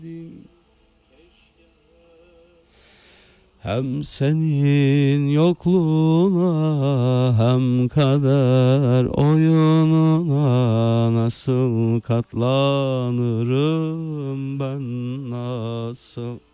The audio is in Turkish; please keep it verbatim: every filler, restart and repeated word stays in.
Hem senin yokluğuna hem kader oyununa nasıl katlanırım ben nasıl?